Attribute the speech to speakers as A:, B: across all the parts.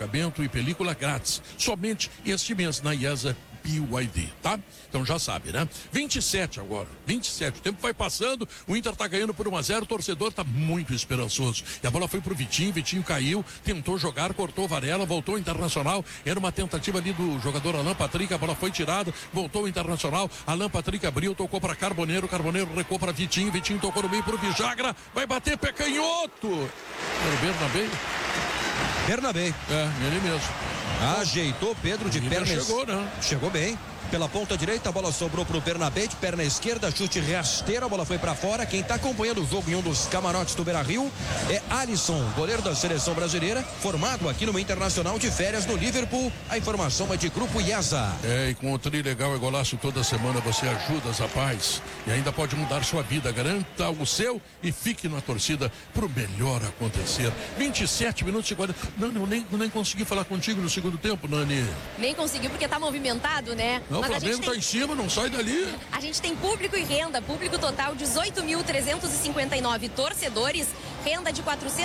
A: emplacamento e película grátis. Somente este mês na IESA BYD, tá? Então já sabe, né? 27 agora, 27. O tempo vai passando, o Inter tá ganhando por 1-0, o torcedor tá muito esperançoso. E a bola foi pro Vitinho caiu, tentou jogar, cortou Varela, voltou o Internacional. Era uma tentativa ali do jogador Alan Patrick, a bola foi tirada, voltou o Internacional. Alan Patrick abriu, tocou para Carboneiro recuou para Vitinho tocou no meio pro Vijagra, vai bater pé canhoto. Era o Bernabé. É, ele mesmo.
B: Ajeitou Pedro de perna.
A: Chegou, né?
B: Chegou bem. Pela ponta direita, a bola sobrou pro Bernabé, de perna esquerda, chute rasteiro, a bola foi para fora. Quem tá acompanhando o jogo em um dos camarotes do Beira-Rio é Alisson, goleiro da seleção brasileira, formado aqui no Internacional de férias no Liverpool. A informação é de Grupo IESA.
A: E com o Trilegal e Golaço toda semana você ajuda os rapazes e ainda pode mudar sua vida. Garanta o seu e fique na torcida pro melhor acontecer. 27 minutos e 40. Nani, eu nem consegui falar contigo no segundo tempo, Nani.
C: Nem conseguiu porque tá movimentado, né?
A: Não, o Flamengo tá em cima, não sai dali.
C: A gente tem público e renda, público total 18.359 torcedores, renda de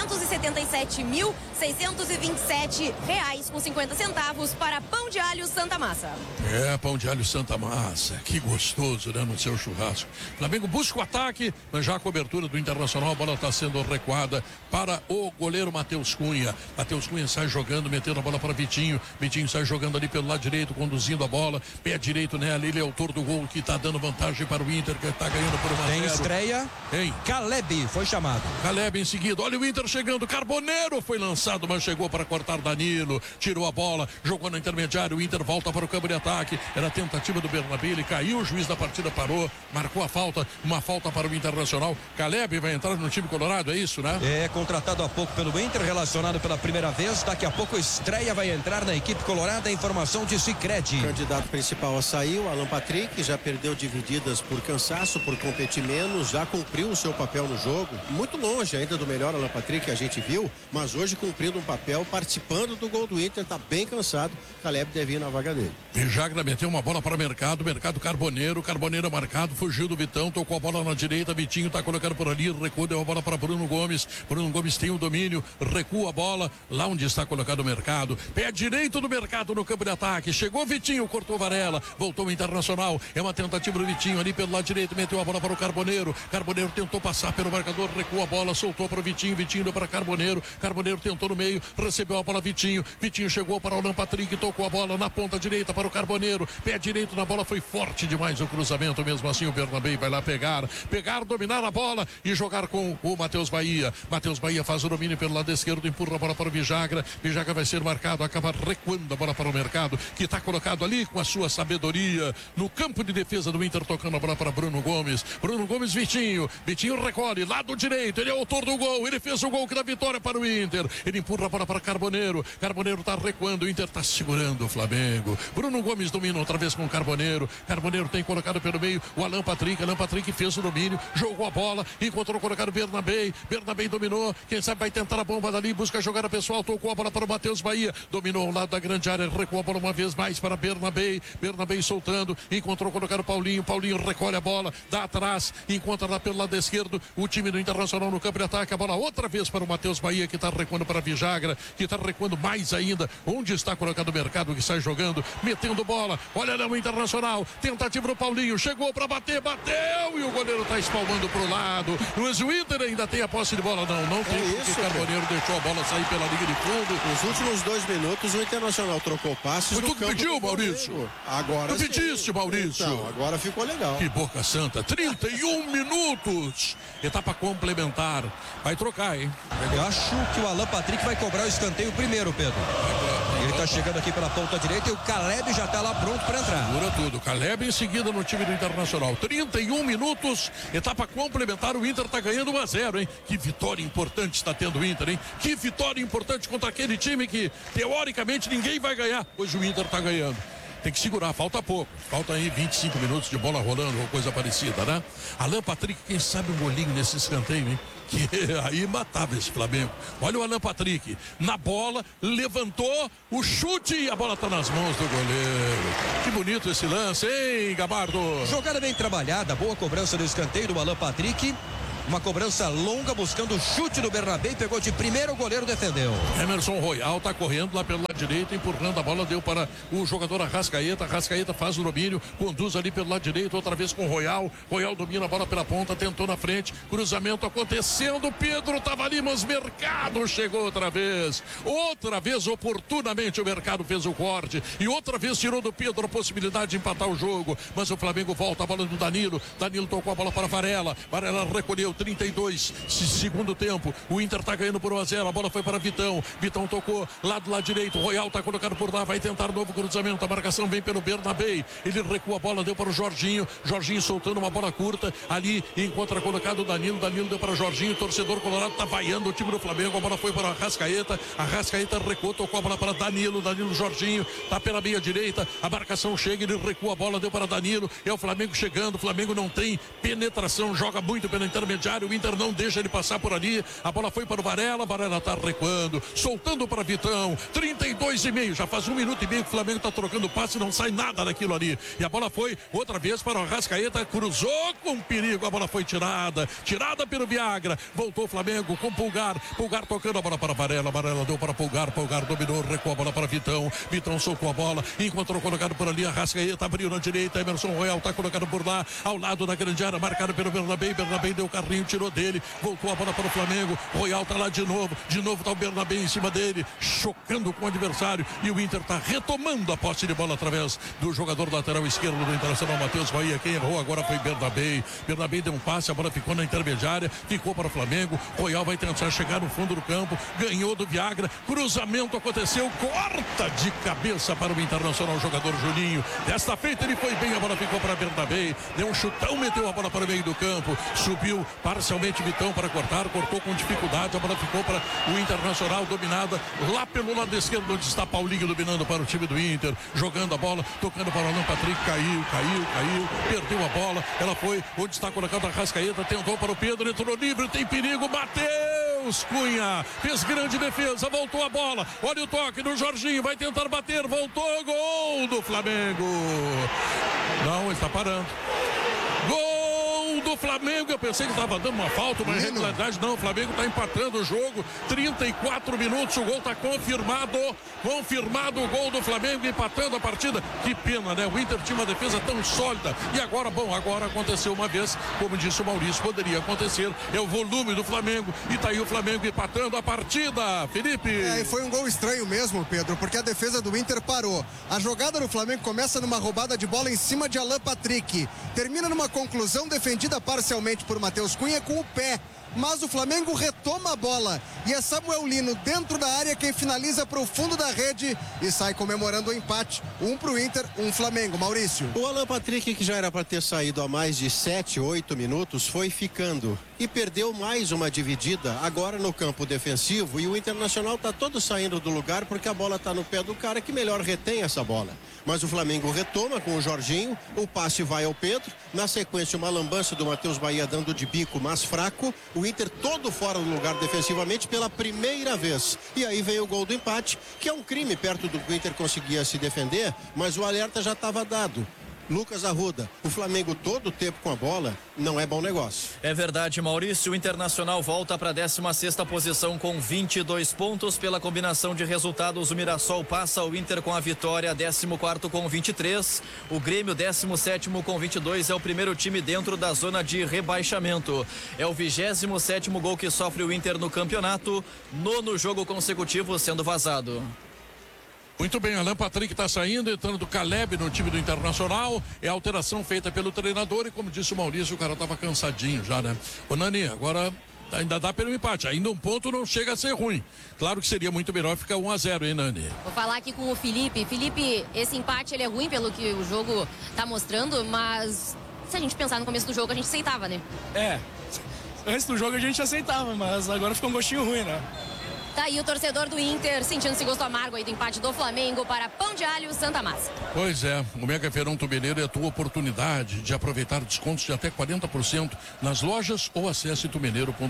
C: R$477.627,50 para Pão de Alho Santa Massa.
A: Pão de Alho Santa Massa, que gostoso, né, no seu churrasco. Flamengo busca o ataque, mas já a cobertura do Internacional, a bola está sendo recuada para o goleiro Matheus Cunha. Matheus Cunha sai jogando, metendo a bola para Vitinho sai jogando ali pelo lado direito, conduzindo a bola, pé direito nela, ele é autor do gol que está dando vantagem para o Inter, que está ganhando por 1-0.
B: Tem estreia, Caleb foi chamado.
A: Caleb em seguida, olha o Inter chegando, Carboneiro foi lançado, mas chegou para cortar Danilo, tirou a bola, jogou no intermediário, o Inter volta para o campo de ataque, era a tentativa do Bernabé, ele caiu, o juiz da partida parou, marcou a falta, uma falta para o Internacional. Caleb vai entrar no time colorado, é isso, né?
B: É, contratado há pouco pelo Inter, relacionado pela primeira vez, daqui a pouco estreia, vai entrar na equipe colorada, informação de Sicredi.
D: Candidato principal a sair, o Alan Patrick, já perdeu divididas por cansaço, por competir menos, já cumpriu o seu papel no jogo, muito longe ainda do melhor Alan Patrick que a gente viu, mas hoje cumprindo um papel, participando do gol do Inter, tá bem cansado, Caleb deve ir na vaga dele.
A: Vijagra meteu uma bola para o mercado Carboneiro marcado, fugiu do Vitão, tocou a bola na direita, Vitinho tá colocando por ali, recuou, deu a bola para Bruno Gomes tem o domínio, recua a bola, lá onde está colocado o mercado, pé direito do mercado no campo de ataque, chegou Vitinho, cortou Varela, voltou o Internacional, é uma tentativa do Vitinho ali pelo lado direito, meteu a bola para o Carboneiro tentou passar pelo marcador, recua a bola, soltou para o Vitinho deu para Carboneiro tentou no meio, recebeu a bola Vitinho chegou para o Alan Patrick, tocou a bola na ponta direita para o Carboneiro, pé direito na bola, foi forte demais o cruzamento, mesmo assim o Bernabé vai lá pegar, dominar a bola e jogar com o Matheus Bahia faz o domínio pelo lado esquerdo, empurra a bola para o Vijagra vai ser marcado, acaba recuando a bola para o mercado, que está colocado ali com a sua sabedoria no campo de defesa do Inter, tocando a bola para Bruno Gomes, Vitinho recolhe, lado direito, ele é autor do gol, ele fez o gol que dá vitória para o Inter, ele empurra a bola para Carboneiro está recuando, o Inter está segurando o Flamengo, Bruno Gomes domina outra vez com o Carboneiro tem colocado pelo meio o Alan Patrick fez o domínio, jogou a bola, encontrou colocado Bernabé dominou, quem sabe vai tentar a bomba dali, busca a jogada pessoal, tocou a bola para o Matheus Bahia, dominou ao lado da grande área, recuou a bola uma vez mais para Bernabé soltando, encontrou colocado Paulinho recolhe a bola, dá atrás, encontra lá pelo lado esquerdo o time do Internacional no campo de ataque, a bola outra vez para o Matheus Bahia, que está recuando para Vijagra, que está recuando mais ainda, onde está colocado o mercado, que sai jogando, metendo bola, olha lá o Internacional, tentativa do Paulinho, chegou para bateu e o goleiro está espalmando para o lado, mas o Inter ainda tem a posse de bola, não tem, porque o Carboneiro deixou a bola sair pela linha de fundo.
D: Nos últimos 2 minutos o Internacional trocou passes.
A: Foi tu que pediu, Maurício?
D: Agora
A: tu pediste, Maurício.
D: Então, agora ficou legal.
A: Que boca santa, 31 minutos, etapa complementar, vai trocar, hein?
B: Eu acho que o Alan Patrick vai cobrar o escanteio primeiro, Pedro. Ele tá chegando aqui pela ponta direita e o Caleb já tá lá pronto para entrar.
A: Segura tudo, Caleb em seguida no time do Internacional, 31 minutos, etapa complementar, o Inter tá ganhando 1-0, hein? Que vitória importante está tendo o Inter, hein? Que vitória importante contra aquele time que teoricamente ninguém vai ganhar, hoje o Inter tá ganhando. Tem que segurar, falta pouco. Falta aí 25 minutos de bola rolando ou coisa parecida, né? Alan Patrick, quem sabe um golinho nesse escanteio, hein? Que aí matava esse Flamengo. Olha o Alan Patrick, na bola, levantou o chute e a bola tá nas mãos do goleiro. Que bonito esse lance, hein, Gabardo?
B: Jogada bem trabalhada, boa cobrança do escanteio do Alan Patrick. Uma cobrança longa buscando o chute do Bernabé, pegou de primeiro, o goleiro defendeu.
A: Emerson Royal tá correndo lá pelo lado lado direito, empurrando a bola, deu para o jogador Arrascaeta. Arrascaeta faz o domínio, conduz ali pelo lado direito, outra vez com o Royal. Royal domina a bola pela ponta, tentou na frente, cruzamento acontecendo. Pedro estava ali, mas Mercado chegou outra vez oportunamente o Mercado fez o corte e outra vez tirou do Pedro a possibilidade de empatar o jogo, mas o Flamengo volta, a bola do Danilo tocou a bola para Varela recolheu, 32 segundo tempo, o Inter tá ganhando por 1-0, a bola foi para Vitão tocou lá do lado direito, Royal tá colocado por lá, vai tentar novo cruzamento, a marcação vem pelo Bernabé, ele recua a bola, deu para o Jorginho soltando uma bola curta, ali encontra colocado o Danilo deu para o Jorginho, torcedor colorado tá vaiando o time do Flamengo, a bola foi para o Arrascaeta recuou, tocou a bola para Danilo Jorginho, tá pela meia direita, a marcação chega, ele recua a bola, deu para Danilo, é o Flamengo chegando, o Flamengo não tem penetração, joga muito pelo intermediário, o Inter não deixa ele passar por ali, a bola foi para o Varela tá recuando, soltando para Vitão, 32,5, já faz 1 minuto e meio que o Flamengo tá trocando passe, não sai nada daquilo ali, e a bola foi outra vez para o Arrascaeta, cruzou com perigo, a bola foi tirada pelo Viagra, voltou o Flamengo com Pulgar tocando a bola para Varela deu para Pulgar dominou, recuou a bola para Vitão soltou a bola, encontrou colocado por ali, Arrascaeta abriu na direita, Emerson Royal tá colocado por lá, ao lado da grande área, marcado pelo Bernabé deu carrinho, tirou dele, voltou a bola para o Flamengo, Royal tá lá de novo tá o Bernabé em cima dele, chocando com o adversário, e o Inter tá retomando a posse de bola através do jogador lateral esquerdo do Internacional, Matheus Bahia. Quem errou agora foi Bernabé deu um passe, a bola ficou na intermediária, ficou para o Flamengo, Royal vai tentar chegar no fundo do campo, ganhou do Viagra, cruzamento aconteceu, corta de cabeça para o Internacional, o jogador Juninho, desta feita ele foi bem, a bola ficou para Bernabé, deu um chutão, meteu a bola para o meio do campo, subiu parcialmente Vitão para cortou com dificuldade, a bola ficou para o Internacional, dominada lá pelo lado esquerdo, onde está Paulinho dominando para o time do Inter, jogando a bola, tocando para o Alan Patrick, caiu, perdeu a bola, ela foi onde está colocado a Arrascaeta, tentou para o Pedro, entrou livre, tem perigo, Matheus Cunha fez grande defesa, voltou a bola, olha o toque do Jorginho, vai tentar bater, voltou, gol do Flamengo. Não, ele está parando. Gol do Flamengo, eu pensei que estava dando uma falta, uma irregularidade, não, o Flamengo está empatando o jogo, 34 minutos, o gol está confirmado o gol do Flamengo, empatando a partida, que pena, né, o Inter tinha uma defesa tão sólida, e agora aconteceu uma vez, como disse o Maurício, poderia acontecer, é o volume do Flamengo, e tá aí o Flamengo empatando a partida, Felipe.
E: E foi um gol estranho mesmo, Pedro, porque a defesa do Inter parou, a jogada do Flamengo começa numa roubada de bola em cima de Alan Patrick, termina numa conclusão defendida parcialmente por Matheus Cunha com o pé, mas o Flamengo retoma a bola e é Samuel Lino dentro da área quem finaliza para o fundo da rede e sai comemorando o empate, 1 para o Inter, 1 Flamengo. Maurício.
D: O Alan Patrick, que já era para ter saído há mais de 7, 8 minutos, foi ficando e perdeu mais uma dividida agora no campo defensivo, e o Internacional está todo saindo do lugar porque a bola está no pé do cara que melhor retém essa bola. Mas o Flamengo retoma com o Jorginho, o passe vai ao Pedro, na sequência uma lambança do Matheus Bahia dando de bico, mas fraco, o Inter todo fora do lugar defensivamente pela primeira vez, e aí vem o gol do empate, que é um crime perto do que o Inter conseguia se defender, mas o alerta já estava dado. Lucas Arruda, o Flamengo todo o tempo com a bola não é bom negócio.
F: É verdade, Maurício, o Internacional volta para a 16ª posição com 22 pontos. Pela combinação de resultados, o Mirassol passa o Inter com a vitória, 14º com 23, o Grêmio 17º com 22, é o primeiro time dentro da zona de rebaixamento. É o 27º gol que sofre o Inter no campeonato, 9º jogo consecutivo sendo vazado.
A: Muito bem, Alan Patrick está saindo, entrando do Caleb no time do Internacional. É a alteração feita pelo treinador e, como disse o Maurício, o cara estava cansadinho já, né? Ô Nani, agora ainda dá pelo empate, ainda um ponto não chega a ser ruim. Claro que seria muito melhor ficar 1-0, hein, Nani?
C: Vou falar aqui com o Felipe. Felipe, esse empate ele é ruim pelo que o jogo está mostrando, mas se a gente pensar no começo do jogo, a gente aceitava, né?
G: Antes do jogo a gente aceitava, mas agora ficou um gostinho ruim, né?
C: Tá aí o torcedor do Inter sentindo esse gosto amargo aí do empate do Flamengo para Pão de Alho Santa Massa.
A: Pois é, o Mega Feirão Tumeneiro é a tua oportunidade de aproveitar descontos de até 40% nas lojas ou acesse tumeneiro.com.br.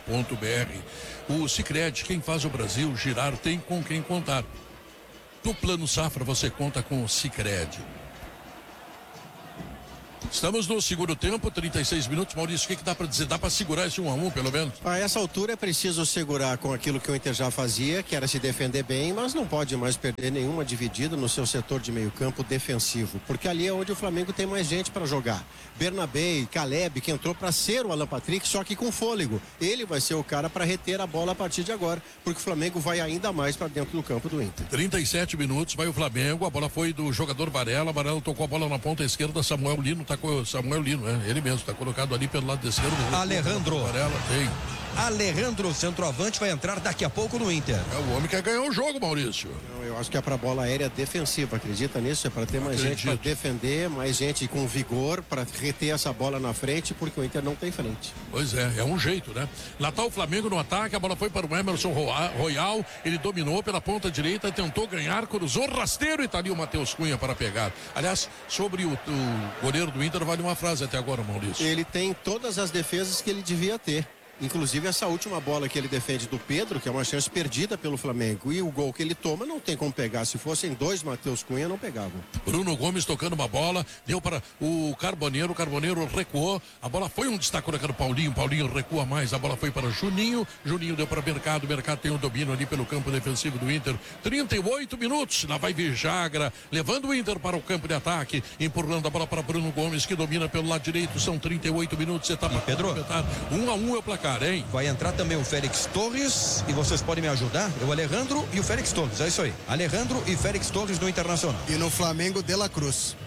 A: O Sicredi, quem faz o Brasil girar, tem com quem contar. No Plano Safra você conta com o Sicredi. Estamos no segundo tempo, 36 minutos. Maurício, o que dá para dizer? Dá para segurar esse 1-1, pelo menos?
D: A essa altura é preciso segurar com aquilo que o Inter já fazia, que era se defender bem, mas não pode mais perder nenhuma dividida no seu setor de meio campo defensivo, porque ali é onde o Flamengo tem mais gente para jogar. Bernabé e Caleb, que entrou para ser o Alan Patrick, só que com fôlego. Ele vai ser o cara para reter a bola a partir de agora, porque o Flamengo vai ainda mais para dentro do campo do Inter.
A: 37 minutos, vai o Flamengo, a bola foi do jogador Varela tocou a bola na ponta esquerda, Samuel Lino, Samuel Lino, ele mesmo, está colocado ali pelo lado esquerdo.
B: Alejandro.
A: Varela, tem.
B: Alejandro, centroavante, vai entrar daqui a pouco no Inter.
A: O homem quer ganhar o jogo, Maurício.
D: Não, eu acho que é para bola aérea defensiva, acredita nisso? É para ter mais gente para defender, mais gente com vigor para reter essa bola na frente, porque o Inter não tem frente.
A: Pois é um jeito, né? Lá tá o Flamengo no ataque, a bola foi para o Emerson Royal, ele dominou pela ponta direita, tentou ganhar, cruzou rasteiro e tá ali o Matheus Cunha para pegar. Aliás, sobre o goleiro do Inter, vale uma frase até agora, Maurício.
D: Ele tem todas as defesas que ele devia ter. Inclusive essa última bola que ele defende do Pedro, que é uma chance perdida pelo Flamengo, e o gol que ele toma não tem como pegar. Se fossem dois Matheus Cunha, não pegavam.
A: Bruno Gomes tocando uma bola, deu para o Carboneiro recuou, a bola foi um destaque colocando Paulinho recua mais, a bola foi para Juninho deu para Mercado tem o domínio ali pelo campo defensivo do Inter. 38 minutos, lá vai Vijagra, levando o Inter para o campo de ataque, empurrando a bola para Bruno Gomes, que domina pelo lado direito, são 38 minutos, etapa
B: Pedro,
A: 1-1 é o placar.
B: Vai entrar também o Félix Torres e vocês podem me ajudar? O Alejandro e o Félix Torres, é isso aí. Alejandro e Félix Torres no Internacional.
E: E no Flamengo, De La Cruz.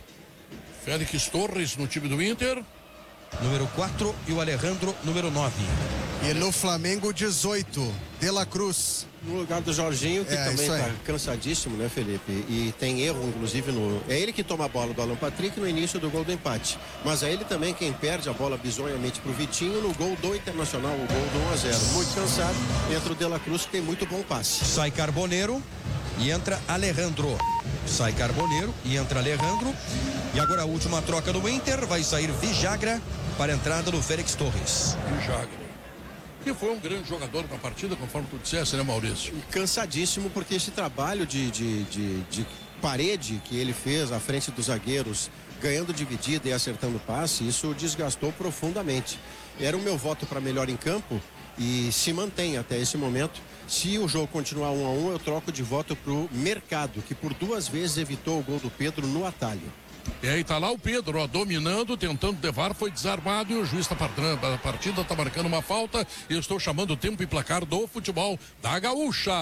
A: Félix Torres no time do Inter.
B: Número 4 e o Alejandro, número 9.
E: E no Flamengo, 18, De La Cruz.
D: No lugar do Jorginho, que também está cansadíssimo, né, Felipe? E tem erro, inclusive, é ele que toma a bola do Alan Patrick no início do gol do empate. Mas é ele também quem perde a bola bizonhamente pro Vitinho no gol do Internacional, o gol do 1-0. Muito cansado, entra o De La Cruz, que tem muito bom passe.
B: Sai Carboneiro e entra Alejandro. Sai Carboneiro e entra Alejandro. E agora a última troca do Inter, vai sair Vijagra para a entrada do Félix Torres.
A: Vijagra, que foi um grande jogador na partida, conforme tu disseste, né, Maurício?
D: Cansadíssimo, porque esse trabalho de parede que ele fez à frente dos zagueiros, ganhando dividida e acertando passe, isso desgastou profundamente. Era o meu voto para melhor em campo e se mantém até esse momento. Se o jogo continuar 1-1, eu troco de voto pro Mercado, que por 2 vezes evitou o gol do Pedro no atalho.
A: E aí tá lá o Pedro, dominando, tentando levar, foi desarmado e o juiz a partida tá marcando uma falta. E eu estou chamando o tempo e placar do futebol da Gaúcha.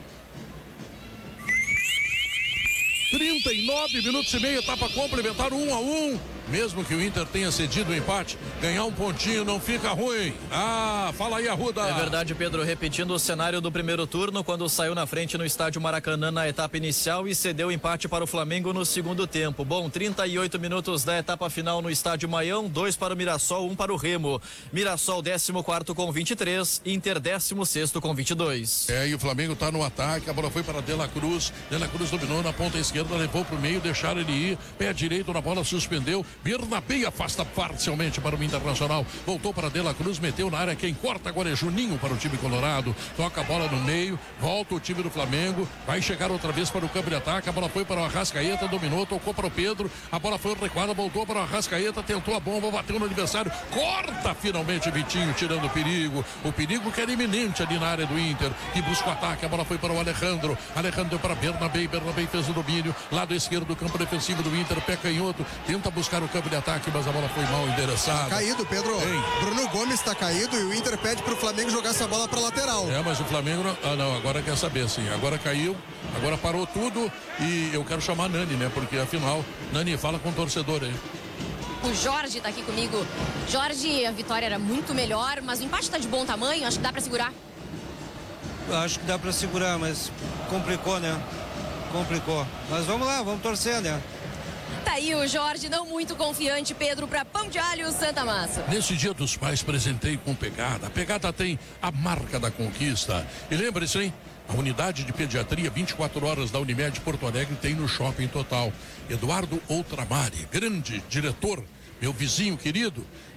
A: 39 minutos e meio, etapa complementar, 1-1. Mesmo que o Inter tenha cedido o empate, ganhar um pontinho não fica ruim. Fala aí, Arruda.
F: É verdade, Pedro, repetindo o cenário do primeiro turno, quando saiu na frente no estádio Maracanã na etapa inicial e cedeu o empate para o Flamengo no segundo tempo. Bom, 38 minutos da etapa final no estádio Maião, 2 para o Mirassol, 1 para o Remo. Mirassol 14º com 23, Inter 16º com 22.
A: E o Flamengo tá no ataque, a bola foi para De La Cruz dominou na ponta esquerda, levou pro meio, deixaram ele ir, pé direito na bola, suspendeu. Bernabé afasta parcialmente para o Internacional, voltou para De La Cruz, meteu na área, quem corta agora é Juninho para o time colorado, toca a bola no meio, volta o time do Flamengo, vai chegar outra vez para o campo de ataque, a bola foi para o Arrascaeta, dominou, tocou para o Pedro, a bola foi recuada, voltou para o Arrascaeta, tentou a bomba, bateu no adversário, corta finalmente Vitinho, tirando o perigo que era iminente ali na área do Inter, que busca o ataque, a bola foi para o Alejandro deu para Bernabé fez o domínio, lado esquerdo do campo defensivo do Inter, pé canhoto, tenta buscar o campo de ataque, mas a bola foi mal endereçada.
E: Tá caído, Pedro.
A: Ei.
E: Bruno Gomes está caído e o Inter pede pro Flamengo jogar essa bola para lateral.
A: Mas o Flamengo não, agora quer saber, sim, agora caiu, agora parou tudo e eu quero chamar Nani, né, porque afinal, Nani, fala com o torcedor aí.
C: O Jorge tá aqui comigo. Jorge, a vitória era muito melhor, mas o empate tá de bom tamanho, acho que dá para segurar.
H: Acho que dá para segurar, mas complicou, né? Complicou. Mas vamos lá, vamos torcer, né?
C: Tá aí o Jorge, não muito confiante, Pedro, para Pão de Alho Santa Massa.
A: Nesse Dia dos Pais, presentei com Pegada. A Pegada tem a marca da conquista. E lembre-se, hein? A unidade de pediatria 24 horas da Unimed Porto Alegre tem no Shopping Total. Eduardo Outramari, grande diretor, meu vizinho querido,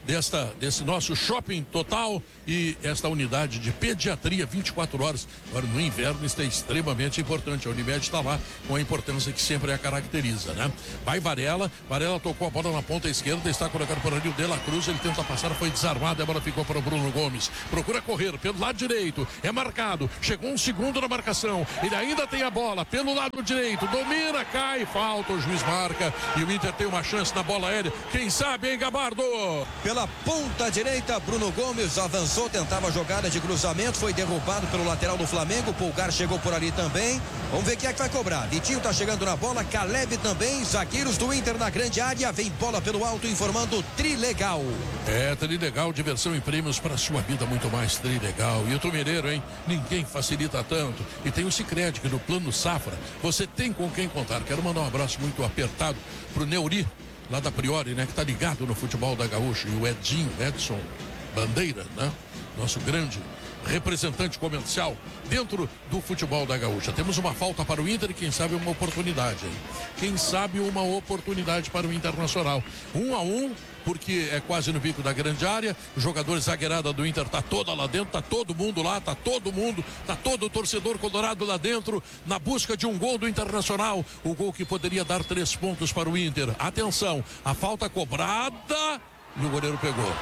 A: desse nosso shopping total e esta unidade de pediatria 24 horas. Agora, no inverno, isso é extremamente importante. A Unimed está lá com a importância que sempre a caracteriza, né? Vai Varela tocou a bola na ponta esquerda, está colocado por ali o De La Cruz, ele tenta passar, foi desarmado, a bola ficou para o Bruno Gomes. Procura correr pelo lado direito, é marcado, chegou um segundo na marcação, ele ainda tem a bola pelo lado direito, domina, cai, falta, o juiz marca e o Inter tem uma chance na bola aérea. Quem sabe, hein, Gabardo?
B: Pela ponta direita, Bruno Gomes avançou, tentava a jogada de cruzamento, foi derrubado pelo lateral do Flamengo, Pulgar chegou por ali também. Vamos ver quem é que vai cobrar. Vitinho tá chegando na bola, Caleb também, zagueiros do Inter na grande área, vem bola pelo alto informando Trilegal.
A: Trilegal, diversão e prêmios para sua vida, muito mais Trilegal. E o Mineiro, hein? Ninguém facilita tanto. E tem o Sicredi, que no Plano Safra você tem com quem contar. Quero mandar um abraço muito apertado pro Neuri, lá da Priori, né? Que tá ligado no futebol da Gaúcha. E o Edson Bandeira, né? Nosso grande representante comercial dentro do futebol da Gaúcha. Temos uma falta para o Inter e quem sabe uma oportunidade, hein? Quem sabe uma oportunidade para o Internacional. 1-1, porque é quase no bico da grande área. O jogador zagueirada do Inter tá toda lá dentro, tá todo mundo lá, tá todo o torcedor colorado lá dentro, na busca de um gol do Internacional. O gol que poderia dar 3 pontos para o Inter. Atenção, a falta cobrada e o goleiro pegou,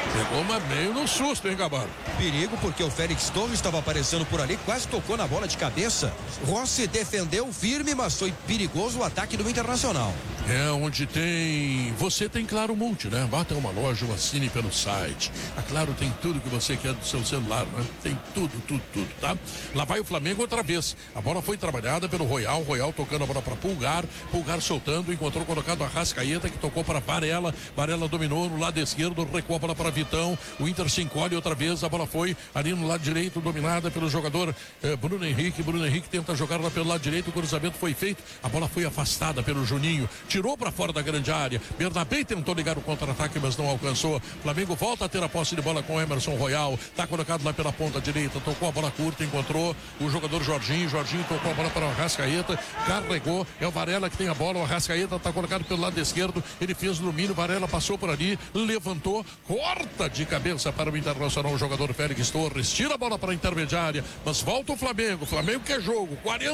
A: mas meio no susto, hein, Gabardo?
B: Perigo, porque o Félix Torres estava aparecendo por ali, quase tocou na bola de cabeça. Rossi defendeu firme, mas foi perigoso o ataque do Internacional.
A: Onde tem... Você tem Claro Multi, né? Vá até uma loja ou assine pelo site. A Claro tem tudo que você quer do seu celular, né? Tem tudo, tá? Lá vai o Flamengo outra vez. A bola foi trabalhada pelo Royal tocando a bola para Pulgar soltando, encontrou colocado a Arrascaeta, que tocou para Varela dominou no lado esquerdo, recuou a bola para Vitão, o Inter se encolhe outra vez, a bola foi ali no lado direito, dominada pelo jogador Bruno Henrique tenta jogar lá pelo lado direito, o cruzamento foi feito, a bola foi afastada pelo Juninho, tirou para fora da grande área, Bernabé tentou ligar o contra-ataque, mas não alcançou. Flamengo volta a ter a posse de bola com Emerson Royal, tá colocado lá pela ponta direita, tocou a bola curta, encontrou o jogador Jorginho tocou a bola para o Arrascaeta, carregou, é o Varela que tem a bola, o Arrascaeta tá colocado pelo lado esquerdo, ele fez o domínio, Varela passou por ali, levantou, corta de cabeça para o Internacional, o jogador Félix Torres, tira a bola para a intermediária, mas volta o Flamengo quer jogo,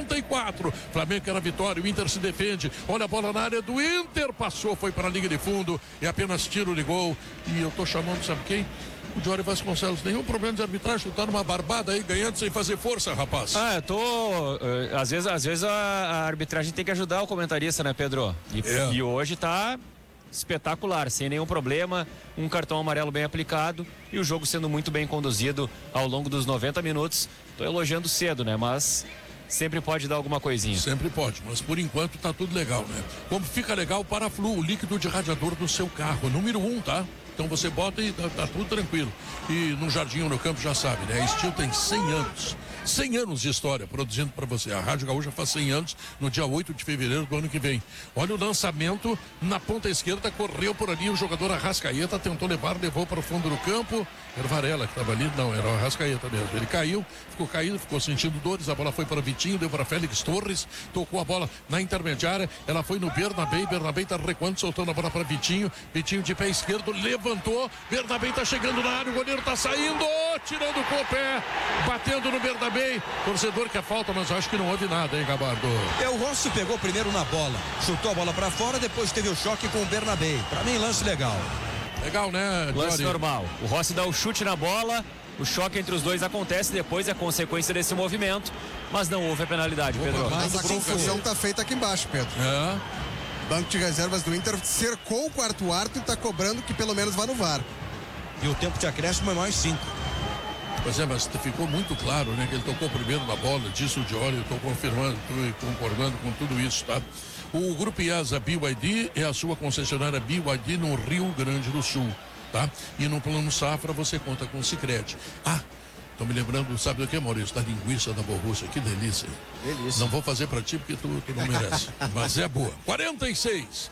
A: 44, Flamengo quer a vitória, o Inter se defende, olha a bola na área do Inter, passou, foi para a linha de fundo, é apenas tiro de gol, e eu tô chamando, sabe quem? O Jory Vasconcelos, nenhum problema de arbitragem, tu tá numa barbada aí, ganhando sem fazer força, rapaz.
I: Eu tô, às vezes a arbitragem tem que ajudar o comentarista, né, Pedro? E hoje tá espetacular, sem nenhum problema, um cartão amarelo bem aplicado e o jogo sendo muito bem conduzido ao longo dos 90 minutos. Tô elogiando cedo, né, mas sempre pode dar alguma coisinha.
A: Sempre pode, mas por enquanto tá tudo legal, né? Como fica legal o Paraflu, o líquido de radiador do seu carro, número 1, tá? Então você bota e tá tudo tranquilo. E no Jardim ou no Campo já sabe, né? A Steel tem 100 anos. 100 anos de história produzindo para você. A Rádio Gaúcha faz 100 anos no dia 8 de fevereiro do ano que vem. Olha o lançamento na ponta esquerda, correu por ali o jogador Arrascaeta, tentou levar, levou para o fundo do campo. Era o Varela que estava ali, não, era o Arrascaeta mesmo. Ele caiu, ficou caído, ficou sentindo dores, a bola foi para Vitinho, deu para Félix Torres, tocou a bola na intermediária, ela foi no Bernabé está recuando, soltando a bola para Vitinho de pé esquerdo, levantou, Bernabé está chegando na área, o goleiro está saindo, tirando com o pé, batendo no Bernabé. Torcedor que é falta, mas eu acho que não houve nada, hein, Gabardo?
B: O Rossi pegou primeiro na bola, chutou a bola pra fora, depois teve o choque com o Bernabé. Pra mim, lance legal.
A: Legal, né, Jory?
I: Lance normal. O Rossi dá o chute na bola, o choque entre os dois acontece, depois é consequência desse movimento, mas não houve a penalidade, Pedro.
E: Mas a confusão tá feita aqui embaixo, Pedro. Banco de reservas do Inter cercou o quarto árbitro e tá cobrando que pelo menos vá no VAR.
B: E o tempo de acréscimo é mais 5.
A: Pois é, mas ficou muito claro, né, que ele tocou primeiro na bola, disse o Jory, eu estou confirmando e concordando com tudo isso, tá? O Grupo IESA BYD é a sua concessionária BYD no Rio Grande do Sul, tá? E no Plano Safra você conta com o Sicredi. Tô me lembrando, sabe do que, Maurício? Da linguiça da Borrússia, que delícia.
D: Delícia.
A: Não vou fazer pra ti porque tu não merece, mas é boa. 46.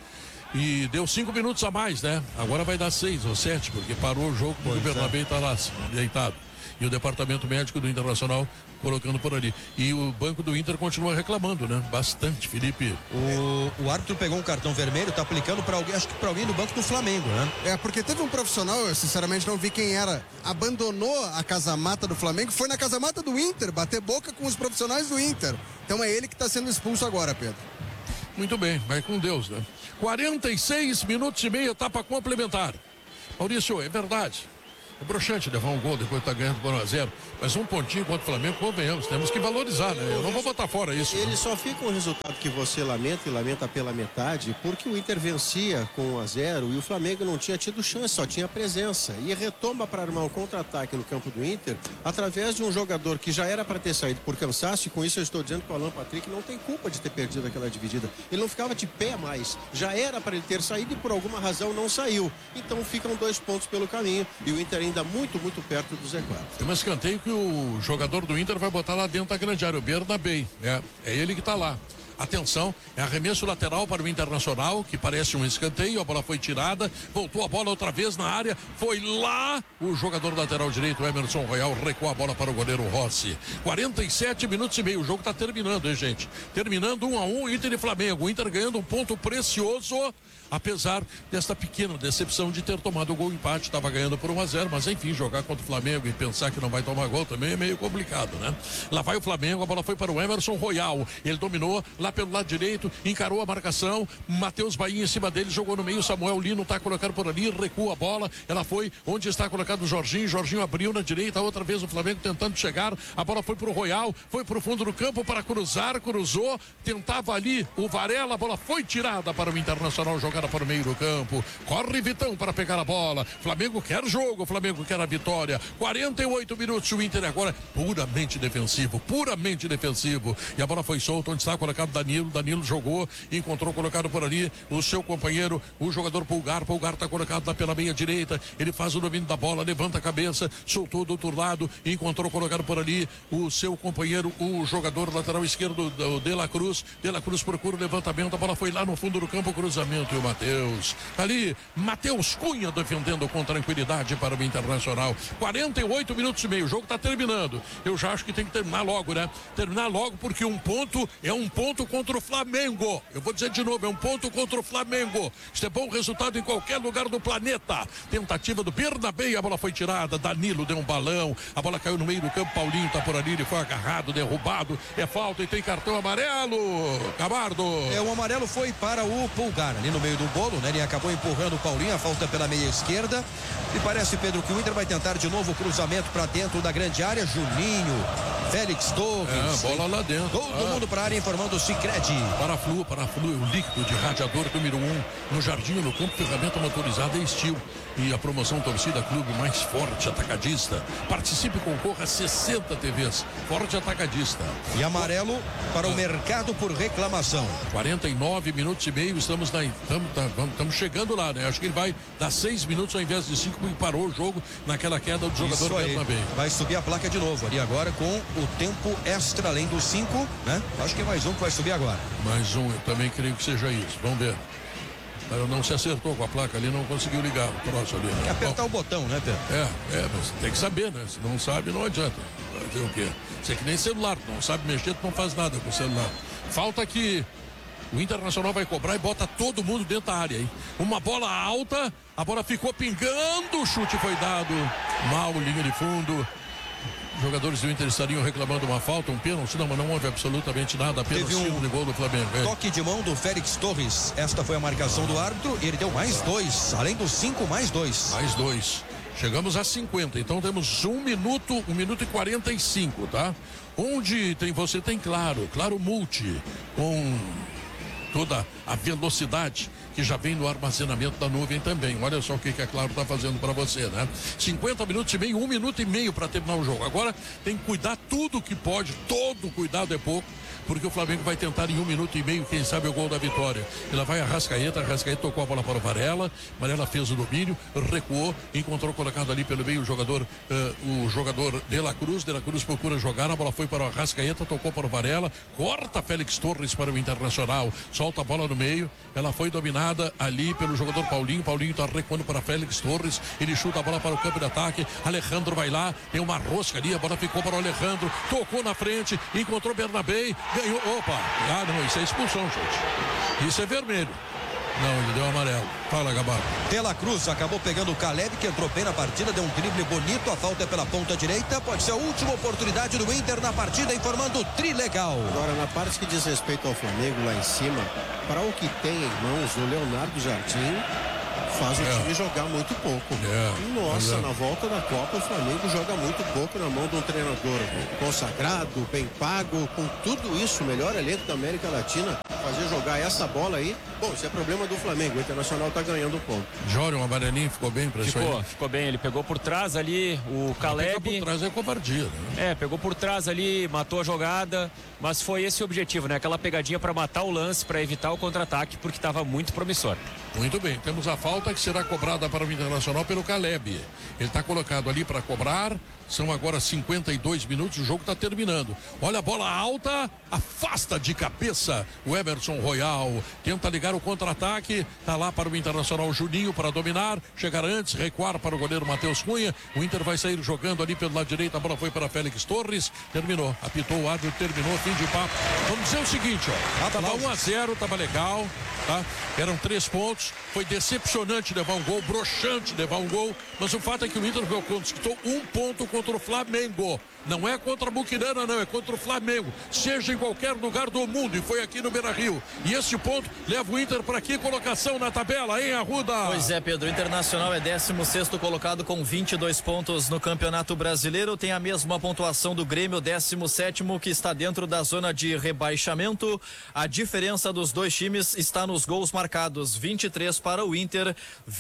A: E deu 5 minutos a mais, né? Agora vai dar 6 ou 7, porque parou o jogo, porque o Bernabé tá lá deitado. E o departamento médico do Internacional colocando por ali. E o banco do Inter continua reclamando, né? Bastante, Felipe.
B: O árbitro pegou um cartão vermelho, tá aplicando para alguém, acho que para alguém do banco do Flamengo, né?
E: É, porque teve um profissional, eu sinceramente não vi quem era, abandonou a casa-mata do Flamengo, foi na casa-mata do Inter, bater boca com os profissionais do Inter. Então é ele que está sendo expulso agora, Pedro.
A: Muito bem, vai com Deus, né? 46 minutos e meio, etapa complementar. Maurício, é verdade. É broxante levar um gol depois de estar ganhando por 1-0. Mas um pontinho contra o Flamengo, convenhamos, temos que valorizar, né? Eu não vou botar fora isso.
D: Ele só fica um resultado que você lamenta e lamenta pela metade, porque o Inter vencia com 1-0 e o Flamengo não tinha tido chance, só tinha presença. E retoma para armar um contra-ataque no campo do Inter, através de um jogador que já era para ter saído por cansaço, e com isso eu estou dizendo que o Alan Patrick não tem culpa de ter perdido aquela dividida. Ele não ficava de pé mais. Já era para ele ter saído e por alguma razão não saiu. Então ficam 2 pontos pelo caminho. E o Inter ainda muito perto do Z4.
A: Tem um escanteio que o jogador do Inter vai botar lá dentro da grande área, o Bernabé. É ele que está lá. Atenção, é arremesso lateral para o Internacional, que parece um escanteio, a bola foi tirada, voltou a bola outra vez na área, foi lá o jogador lateral direito, Emerson Royal, recuou a bola para o goleiro Rossi. 47 minutos e meio, o jogo está terminando, hein, gente? Terminando 1-1, Inter e Flamengo. O Inter ganhando um ponto precioso, apesar desta pequena decepção de ter tomado o gol empate, estava ganhando por 1-0, mas enfim, jogar contra o Flamengo e pensar que não vai tomar gol também é meio complicado, né? Lá vai o Flamengo, a bola foi para o Emerson Royal, ele dominou lá pelo lado direito, encarou a marcação, Matheus Bahia em cima dele, jogou no meio, Samuel Lino está colocado por ali, recua a bola, ela foi onde está colocado o Jorginho abriu na direita, outra vez o Flamengo tentando chegar, a bola foi para o Royal, foi para o fundo do campo para cruzou, tentava ali o Varela, a bola foi tirada para o Internacional, jogada para o meio do campo, corre Vitão para pegar a bola, Flamengo quer jogo, Flamengo quer a vitória, 48 minutos, o Inter agora puramente defensivo, e a bola foi solta, onde está colocado Danilo jogou, encontrou colocado por ali o seu companheiro, o jogador Pulgar está colocado lá pela meia direita, ele faz o domínio da bola, levanta a cabeça, soltou do outro lado, encontrou colocado por ali o seu companheiro, o jogador lateral esquerdo, De La Cruz procura o levantamento, a bola foi lá no fundo do campo, cruzamento, e o Matheus, ali, Matheus Cunha defendendo com tranquilidade para o Internacional. 48 minutos e meio, o jogo está terminando, eu já acho que tem que terminar logo, né? Terminar logo, porque um ponto é um ponto contra o Flamengo. Eu vou dizer de novo, é um ponto contra o Flamengo. Isso é bom resultado em qualquer lugar do planeta. Tentativa do Bernabé, a bola foi tirada, Danilo deu um balão, a bola caiu no meio do campo, Paulinho tá por ali, ele foi agarrado, derrubado, é falta e tem cartão amarelo. Camardo.
B: O amarelo foi para o Pulgar, ali no meio do bolo, né? Ele acabou empurrando o Paulinho, a falta pela meia esquerda. E parece, Pedro, que o Inter vai tentar de novo o cruzamento para dentro da grande área. Juninho, Félix Torres.
A: Bola lá dentro.
B: Todo mundo para a área, informando o Sicredi.
A: Paraflu é o líquido de radiador número 1 no jardim, no campo, ferramenta motorizada e estilo. E a promoção Torcida Clube mais forte atacadista. Participe e concorra a 60 TVs. Forte atacadista.
B: E amarelo para o mercado por reclamação.
A: 49 minutos e meio, estamos chegando lá, né? Acho que ele vai dar 6 minutos ao invés de 5, porque parou o jogo naquela queda do jogador Bernabé.
B: Vai subir a placa de novo ali agora com o tempo extra, além dos 5, né? Acho que é mais um que vai subir agora.
A: Mais um, eu também creio que seja isso. Vamos ver. Não se acertou com a placa ali, não conseguiu ligar o troço ali.
B: Tem que apertar o botão, né, Pedro?
A: Mas tem que saber, né? Se não sabe, não adianta. Fazer o quê? Você é que nem celular, não sabe mexer, tu não faz nada com o celular. Falta que o Internacional vai cobrar e bota todo mundo dentro da área, hein? Uma bola alta, a bola ficou pingando, o chute foi dado. Mal, linha de fundo. Jogadores do Inter estariam reclamando uma falta, um pênalti, não, mas não houve absolutamente nada, apenas tiro de gol do Flamengo.
B: Toque de mão do Félix Torres, esta foi a marcação do árbitro, ele deu mais 2, além dos 5, mais 2.
A: Mais 2, chegamos a 50, então temos 1 minuto e 45, tá? Onde você tem Claro Multi, com toda a velocidade que já vem no armazenamento da nuvem também. Olha só o que a Claro está fazendo para você, né? 50 minutos e meio, 1 minuto e meio para terminar o jogo. Agora tem que cuidar tudo que pode, todo cuidado é pouco, porque o Flamengo vai tentar em 1 minuto e meio, quem sabe, o gol da vitória. Ela vai a Arrascaeta tocou a bola para o Varela fez o domínio, recuou, encontrou colocado ali pelo meio o jogador De La Cruz procura jogar, a bola foi para o Arrascaeta, tocou para o Varela, corta Félix Torres para o Internacional, solta a bola no meio, ela foi dominada dominada ali pelo jogador Paulinho. Paulinho tá recuando para Félix Torres. Ele chuta a bola para o campo de ataque. Alejandro vai lá, tem uma rosca ali, a bola ficou para o Alejandro, tocou na frente, encontrou Bernabé, ganhou. Opa! Ah, não, isso é expulsão, gente. Isso é vermelho. Não, ele deu amarelo. Fala, Gabardo.
B: Dela Cruz acabou pegando o Caleb, que entrou bem na partida, deu um drible bonito, a falta é pela ponta direita, pode ser a última oportunidade do Inter na partida, informando o Trilegal.
D: Agora, na parte que diz respeito ao Flamengo lá em cima, para o que tem em mãos o Leonardo Jardim, faz o time jogar muito pouco. Nossa, na volta da Copa o Flamengo joga muito pouco na mão de um treinador consagrado, bem pago, com tudo isso, o melhor elenco da América Latina, fazer jogar essa bola aí. Bom, isso é problema do Flamengo, o Internacional tá ganhando um ponto.
A: Jório, um amarelinho, ficou bem pra isso aí?
I: Ficou bem, ele pegou por trás ali o Caleb.
A: Por trás é covardia, né?
I: Pegou por trás ali, matou a jogada, mas foi esse o objetivo, né? Aquela pegadinha para matar o lance, para evitar o contra-ataque, porque estava muito promissor.
A: Muito bem, temos a falta que será cobrada para o Internacional pelo Caleb. Ele está colocado ali para cobrar. São agora 52 minutos, o jogo está terminando. Olha a bola alta, afasta de cabeça o Emerson Royal. Tenta ligar o contra-ataque, está lá para o Internacional Juninho para dominar, chegar antes, recuar para o goleiro Matheus Cunha. O Inter vai sair jogando ali pelo lado direito, a bola foi para Félix Torres. Terminou, apitou o árbitro, terminou, fim de papo. Vamos dizer o seguinte, ó. Estava 1-0, estava legal, tá? Eram 3 pontos, foi decepcionante levar um gol, broxante levar um gol, mas o fato é que o Inter conquistou 1 ponto contra o Flamengo. Não é contra a Buquirana, não, é contra o Flamengo, seja em qualquer lugar do mundo, e foi aqui no Beira-Rio. E esse ponto leva o Inter para aqui, colocação na tabela, hein, Arruda?
F: Pois é, Pedro, o Internacional é 16º colocado com 22 pontos no Campeonato Brasileiro, tem a mesma pontuação do Grêmio, 17º, que está dentro da zona de rebaixamento. A diferença dos dois times está nos gols marcados, 23 para o Inter,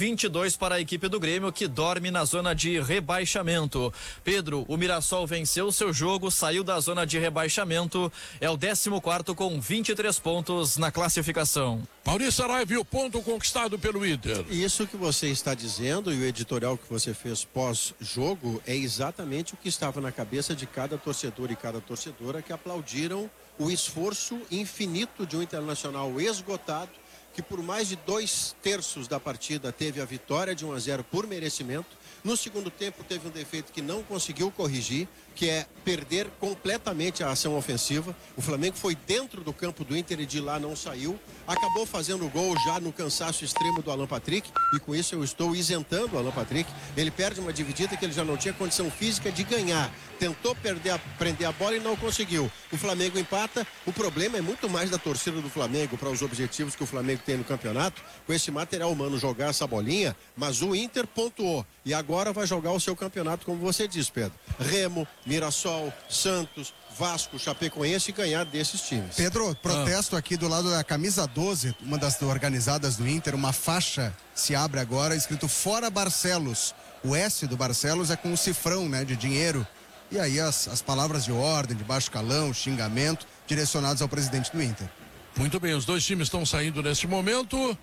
F: 22 para a equipe do Grêmio, que dorme na zona de rebaixamento. Pedro, o Mirassol venceu o seu jogo, saiu da zona de rebaixamento, é o 14º com 23 pontos na classificação.
A: Maurício Saraiva, o ponto conquistado pelo Inter.
D: Isso que você está dizendo e o editorial que você fez pós-jogo é exatamente o que estava na cabeça de cada torcedor e cada torcedora que aplaudiram o esforço infinito de um Internacional esgotado, que por mais de 2/3 da partida teve a vitória de 1-0 por merecimento. No segundo tempo teve um defeito que não conseguiu corrigir, que é perder completamente a ação ofensiva. O Flamengo foi dentro do campo do Inter e de lá não saiu. Acabou fazendo o gol já no cansaço extremo do Alan Patrick, e com isso eu estou isentando o Alan Patrick. Ele perde uma dividida que ele já não tinha condição física de ganhar. Tentou prender a bola e não conseguiu. O Flamengo empata. O problema é muito mais da torcida do Flamengo para os objetivos que o Flamengo tem no campeonato, com esse material humano jogar essa bolinha, mas o Inter pontuou e agora vai jogar o seu campeonato, como você diz, Pedro. Remo, Mirassol, Santos, Vasco, Chapecoense e ganhar desses times.
E: Pedro, protesto aqui do lado da camisa 12, uma das organizadas do Inter, uma faixa se abre agora, escrito Fora Barcelos. O S do Barcelos é com um cifrão, né, de dinheiro. E aí as palavras de ordem, de baixo calão, xingamento, direcionados ao presidente do Inter.
A: Muito bem, os dois times estão saindo neste momento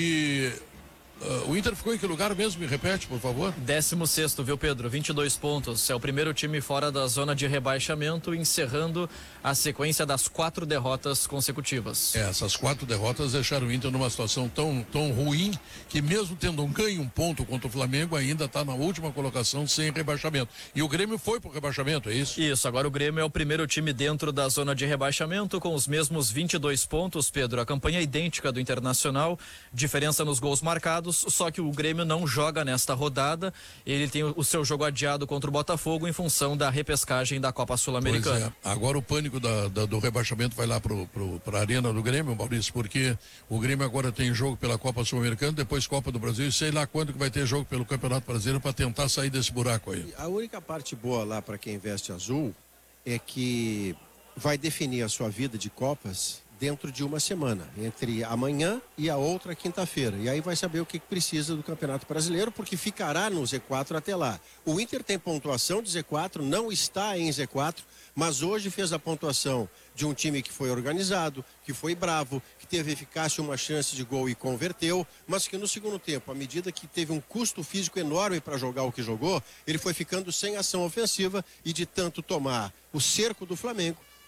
A: e o Inter ficou em que lugar mesmo? Me repete, por favor.
F: 16º, viu, Pedro? 22 pontos. É o primeiro time fora da zona de rebaixamento, encerrando a sequência das 4 derrotas consecutivas.
A: Essas 4 derrotas deixaram o Inter numa situação tão ruim que, mesmo tendo ganho 1 ponto contra o Flamengo, ainda está na última colocação sem rebaixamento. E o Grêmio foi pro rebaixamento, é isso?
F: Isso, agora o Grêmio é o primeiro time dentro da zona de rebaixamento, com os mesmos 22 pontos, Pedro. A campanha é idêntica do Internacional, diferença nos gols marcados, só que o Grêmio não joga nesta rodada. Ele tem o seu jogo adiado contra o Botafogo em função da repescagem da Copa Sul-Americana.
A: Pois é. Agora o pânico do rebaixamento vai lá para a arena do Grêmio, Maurício, porque o Grêmio agora tem jogo pela Copa Sul-Americana, depois Copa do Brasil, e sei lá quando que vai ter jogo pelo Campeonato Brasileiro para tentar sair desse buraco aí.
D: A única parte boa lá para quem veste azul é que vai definir a sua vida de Copas dentro de uma semana, entre amanhã e a outra quinta-feira. E aí vai saber o que precisa do Campeonato Brasileiro, porque ficará no Z4 até lá. O Inter tem pontuação de Z4, não está em Z4, mas hoje fez a pontuação de um time que foi organizado, que foi bravo, que teve eficácia, uma chance de gol e converteu, mas que no segundo tempo, à medida que teve um custo físico enorme para jogar o que jogou, ele foi ficando sem ação ofensiva e de tanto tomar o cerco do Flamengo,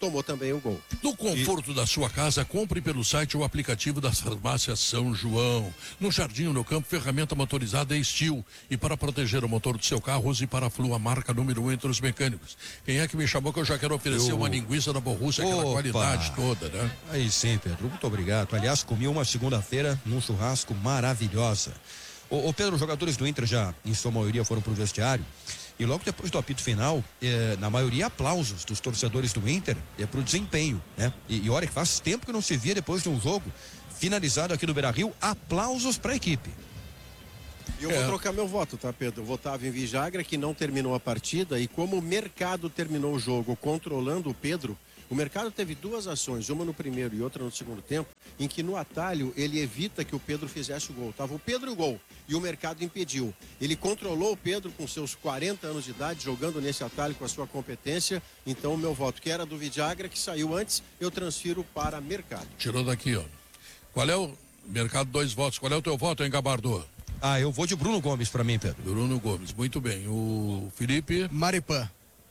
D: tomou também o gol.
A: No conforto da sua casa, compre pelo site o aplicativo da Farmácia São João. No Jardim ou no Campo, ferramenta motorizada é Steel. E para proteger o motor do seu carro, use Paraflu, a marca número 1 entre os mecânicos. Quem é que me chamou que eu já quero oferecer uma linguiça da Borrússia, aquela qualidade toda, né?
B: Aí sim, Pedro, muito obrigado. Aliás, comi uma segunda-feira num churrasco maravilhosa. Ô Pedro, os jogadores do Inter já, em sua maioria, foram pro vestiário. E logo depois do apito final, na maioria, aplausos dos torcedores do Inter pro desempenho, né? E olha que faz tempo que não se via depois de um jogo finalizado aqui no Beira-Rio, aplausos para a equipe.
D: Eu vou trocar meu voto, tá, Pedro? Eu votava em Vijagra, que não terminou a partida, e como o Mercado terminou o jogo controlando o Pedro, o Mercado teve duas ações, uma no primeiro e outra no segundo tempo, em que no atalho ele evita que o Pedro fizesse o gol. Tava o Pedro e o gol, e o Mercado impediu. Ele controlou o Pedro com seus 40 anos de idade, jogando nesse atalho com a sua competência. Então o meu voto, que era do Vijagra, que saiu antes, eu transfiro para Mercado.
A: Tirou daqui, ó. Qual é o... Mercado, 2 votos. Qual é o teu voto, hein, Gabardo?
B: Eu vou de Bruno Gomes para mim, Pedro.
A: Bruno Gomes, muito bem. O Felipe?
E: Maripan.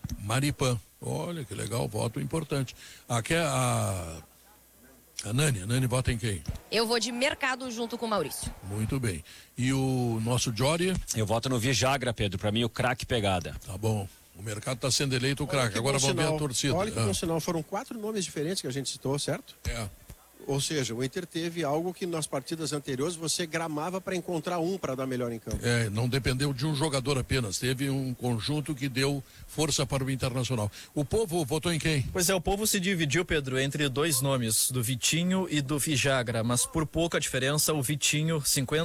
A: Olha que legal, voto importante. Aqui é a Nani. A Nani vota em quem?
C: Eu vou de Mercado junto com o Maurício.
A: Muito bem. E o nosso Jory?
I: Eu voto no Vijagra, Pedro. Para mim, o craque pegada.
A: Tá bom. O Mercado está sendo eleito o craque. Agora vamos ver a torcida.
D: Olha que bom sinal. Foram 4 nomes diferentes que a gente citou, certo? Ou seja, o Inter teve algo que nas partidas anteriores você gramava para encontrar um para dar melhor em campo.
A: Não dependeu de um jogador apenas, teve um conjunto que deu força para o Internacional. O povo votou em quem?
F: Pois é, o povo se dividiu, Pedro, entre 2 nomes, do Vitinho e do Vijagra, mas por pouca diferença, o Vitinho,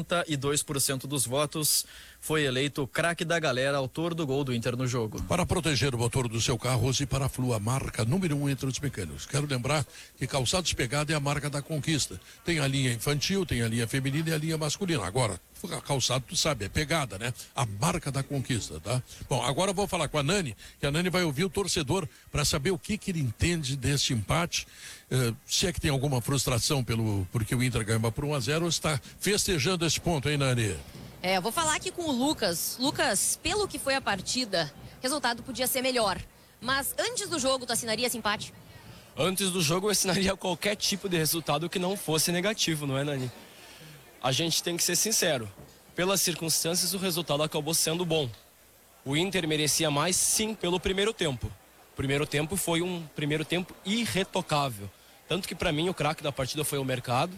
F: 52% dos votos, foi eleito o craque da galera, autor do gol do Inter no jogo.
A: Para proteger o motor do seu carro, use Paraflu, a marca número 1 entre os mecânicos. Quero lembrar que Calçados Pegada é a marca da conquista. Tem a linha infantil, tem a linha feminina e a linha masculina. Agora, calçado, tu sabe, é pegada, né? A marca da conquista, tá? Bom, agora eu vou falar com a Nani, que a Nani vai ouvir o torcedor para saber o que ele entende desse empate. Se é que tem alguma frustração porque o Inter ganhou por 1-0 ou está festejando esse ponto, hein, Nani?
C: Eu vou falar aqui com o Lucas. Lucas, pelo que foi a partida, o resultado podia ser melhor. Mas antes do jogo, tu assinaria esse empate?
J: Antes do jogo, eu assinaria qualquer tipo de resultado que não fosse negativo, não é, Nani? A gente tem que ser sincero. Pelas circunstâncias, o resultado acabou sendo bom. O Inter merecia mais, sim, pelo primeiro tempo. O primeiro tempo foi um primeiro tempo irretocável. Tanto que, para mim, o craque da partida foi o Mercado.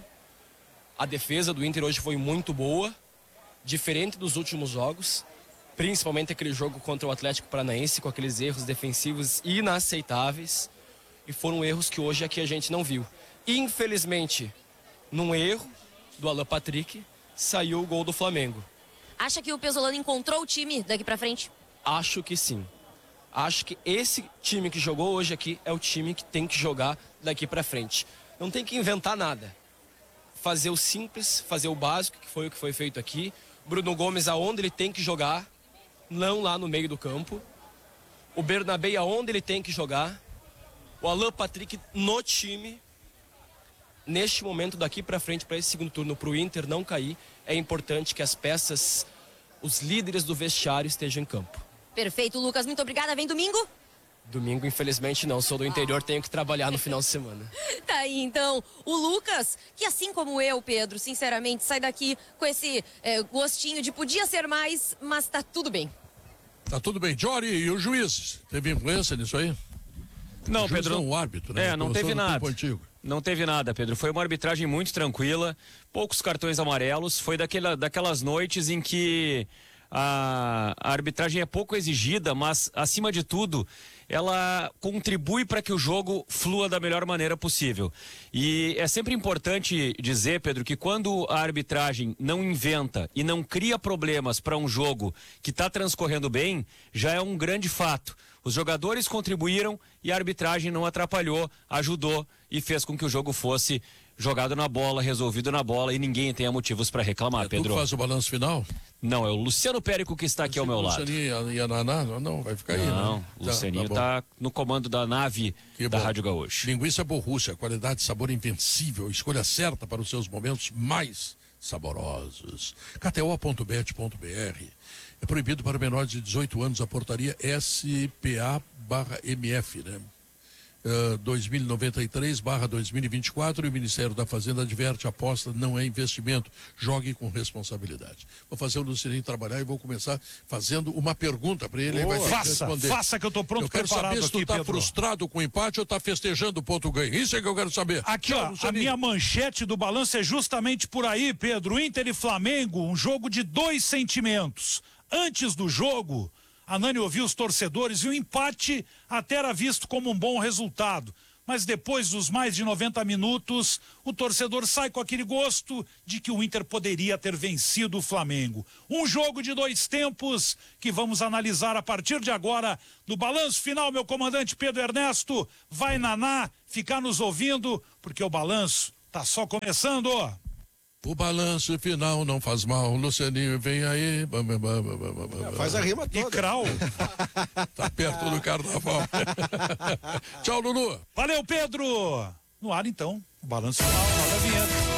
J: A defesa do Inter hoje foi muito boa. Diferente dos últimos jogos, principalmente aquele jogo contra o Atlético Paranaense, com aqueles erros defensivos inaceitáveis, e foram erros que hoje aqui a gente não viu. Infelizmente, num erro do Alan Patrick, saiu o gol do Flamengo.
C: Acha que o Pesolano encontrou o time daqui pra frente?
J: Acho que sim. Acho que esse time que jogou hoje aqui é o time que tem que jogar daqui pra frente. Não tem que inventar nada. Fazer o simples, fazer o básico, que foi o que foi feito aqui. Bruno Gomes aonde ele tem que jogar, não lá no meio do campo. O Bernabé aonde ele tem que jogar. O Alan Patrick no time. Neste momento, daqui para frente, para esse segundo turno, para o Inter não cair, é importante que as peças, os líderes do vestiário estejam em campo.
C: Perfeito, Lucas. Muito obrigada. Vem domingo?
J: Domingo, infelizmente, não. Sou do interior, tenho que trabalhar no final de semana.
C: Tá aí, então, o Lucas, que assim como eu, Pedro, sinceramente, sai daqui com esse gostinho de podia ser mais, mas tá tudo bem.
A: Tá tudo bem. Jory, e o juiz? Teve influência nisso aí?
I: Não, Pedro.
A: Não, o árbitro, né?
I: Não teve nada. Não teve nada, Pedro. Foi uma arbitragem muito tranquila, poucos cartões amarelos. Foi daquelas noites em que a arbitragem é pouco exigida, mas, acima de tudo, ela contribui para que o jogo flua da melhor maneira possível. E é sempre importante dizer, Pedro, que quando a arbitragem não inventa e não cria problemas para um jogo que está transcorrendo bem, já é um grande fato. Os jogadores contribuíram e a arbitragem não atrapalhou, ajudou e fez com que o jogo fosse jogado na bola, resolvido na bola e ninguém tenha motivos para reclamar, Pedro.
A: Tu faz o balanço final?
I: Não, é o Luciano Périco que está aqui ao meu lado.
A: Lucianinho e a Naná? Não, vai ficar aí, né?
I: Não, o Lucianinho está no comando da nave da Rádio Gaúcho.
A: Linguiça Borrússia, qualidade e sabor invencível, escolha certa para os seus momentos mais saborosos. KTO.bet.br. É proibido para menores de 18 anos a portaria SPA/MF, né? 2093/2024 e o Ministério da Fazenda adverte: aposta não é investimento, jogue com responsabilidade. Vou fazer o Lucianinho trabalhar e vou começar fazendo uma pergunta para ele. Ele vai responder.
K: Faça que eu tô pronto,
A: eu quero
K: preparado
A: saber se tu
K: aqui,
A: tá
K: Pedro.
A: frustrado com o empate ou tá festejando o ponto ganho. Isso é que eu quero saber.
K: Aqui, ó, a minha manchete do balanço é justamente por aí, Pedro. Inter e Flamengo, um jogo de 2 sentimentos. Antes do jogo, a Nani ouviu os torcedores e o empate até era visto como um bom resultado. Mas depois dos mais de 90 minutos, o torcedor sai com aquele gosto de que o Inter poderia ter vencido o Flamengo. Um jogo de 2 tempos que vamos analisar a partir de agora no balanço final. Meu comandante Pedro Ernesto vai naná, ficar nos ouvindo, porque o balanço tá só começando.
A: O balanço final não faz mal. Lucianinho, vem aí.
D: Faz a rima toda.
K: E Krau.
A: Tá perto do carnaval. Tchau, Lulu.
K: Valeu, Pedro. No ar, então, o balanço final, roda a vinheta.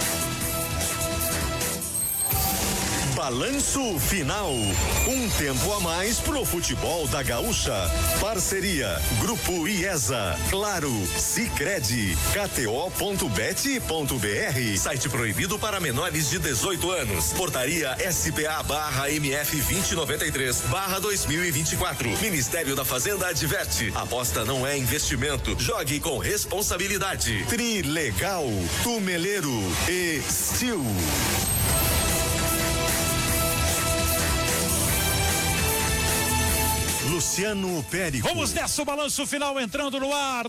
L: Balanço Final. Um tempo a mais pro futebol da Gaúcha. Parceria Grupo IESA, Claro, Sicredi, KTO.bet.br. Site proibido para menores de 18 anos. Portaria SPA/MF 2093/2024. Ministério da Fazenda adverte: aposta não é investimento. Jogue com responsabilidade. Trilegal, Tumeleiro e Steel. Luciano Périco.
K: Vamos nessa, o balanço final entrando no ar,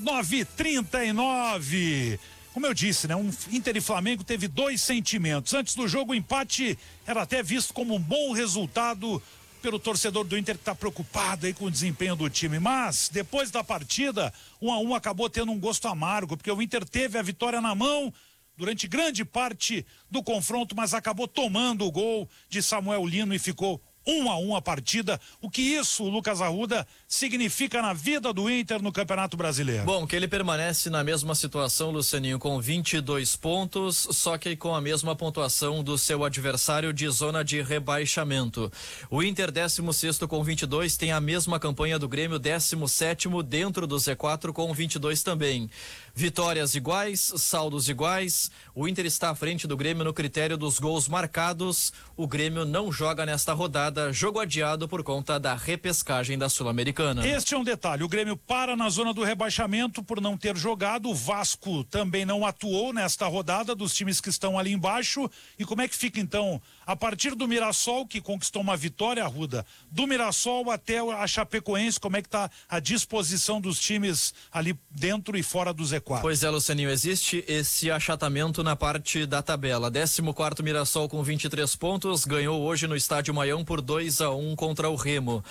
K: 9h39. Como eu disse, né? Inter e Flamengo teve 2 sentimentos. Antes do jogo, o empate era até visto como um bom resultado pelo torcedor do Inter, que está preocupado aí com o desempenho do time. Mas, depois da partida, 1-1 acabou tendo um gosto amargo, porque o Inter teve a vitória na mão durante grande parte do confronto, mas acabou tomando o gol de Samuel Lino e ficou 1-1 a partida. O que isso, Lucas Arruda, significa na vida do Inter no Campeonato Brasileiro?
F: Bom, que ele permanece na mesma situação, Lucianinho, com 22 pontos, só que com a mesma pontuação do seu adversário de zona de rebaixamento. O Inter, 16º com 22, tem a mesma campanha do Grêmio, 17º dentro do Z4 com 22 também. Vitórias iguais, saldos iguais. O Inter está à frente do Grêmio no critério dos gols marcados. O Grêmio não joga nesta rodada, jogo adiado por conta da repescagem da Sul-Americana.
K: Este é um detalhe: o Grêmio para na zona do rebaixamento por não ter jogado. O Vasco também não atuou nesta rodada, dos times que estão ali embaixo. E como é que fica então, a partir do Mirassol, que conquistou uma vitória, Arruda, do Mirassol até a Chapecoense, como é que está a disposição dos times ali dentro e fora do Z4?
F: Pois é, Lucianinho, existe esse achatamento na parte da tabela. 14º Mirassol com 23 pontos, ganhou hoje no Estádio Maião por 2-1 contra o Remo.